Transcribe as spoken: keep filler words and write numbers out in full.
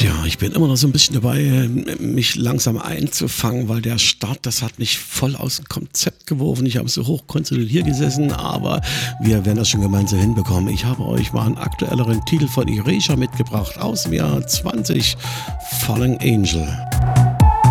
Ja, ich bin immer noch so ein bisschen dabei, mich langsam einzufangen, weil der Start, das hat mich voll aus dem Konzept geworfen. Ich habe so hoch konzentriert hier gesessen, aber wir werden das schon gemeinsam hinbekommen. Ich habe euch mal einen aktuelleren Titel von Erasure mitgebracht aus dem Jahr zwanzig, Falling Angel.